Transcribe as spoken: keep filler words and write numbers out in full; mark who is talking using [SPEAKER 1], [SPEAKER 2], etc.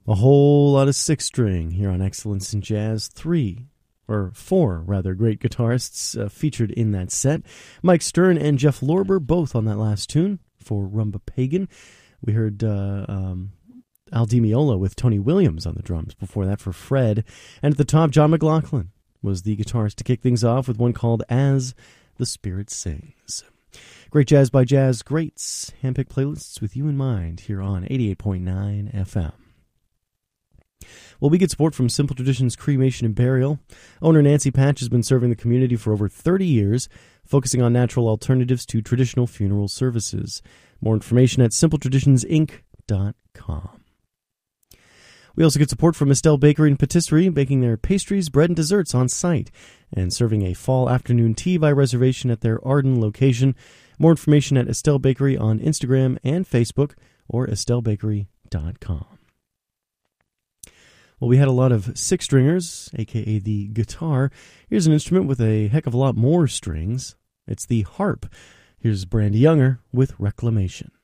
[SPEAKER 1] A whole lot of six-string here on Excellence in Jazz. Three, or four, rather, great guitarists uh, featured in that set. Mike Stern and Jeff Lorber, both on that last tune for Rumba Pagan. We heard uh, um, Al Di Meola with Tony Williams on the drums. Before that for Fred. And at the top, John McLaughlin was the guitarist to kick things off with one called As the Spirit Sings. Great jazz by jazz greats. Handpicked playlists with you in mind here on eighty-eight point nine F M. Well, we get support from Simple Traditions Cremation and Burial. Owner Nancy Patch has been serving the community for over thirty years, focusing on natural alternatives to traditional funeral services. More information at simple traditions inc dot com. We also get support from Estelle Bakery and Patisserie, baking their pastries, bread, and desserts on site, and serving a fall afternoon tea by reservation at their Arden location. More information at Estelle Bakery on Instagram and Facebook, or estelle bakery dot com. Well, we had a lot of six-stringers, a k a the guitar. Here's an instrument with a heck of a lot more strings. It's the harp. Here's Brandy Younger with Reclamation.